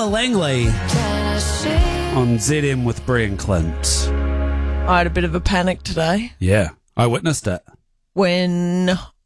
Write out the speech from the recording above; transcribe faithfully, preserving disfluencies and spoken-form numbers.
Stella Langley on Z M with Brian Clint. I had a bit of a panic today Yeah, I witnessed it. when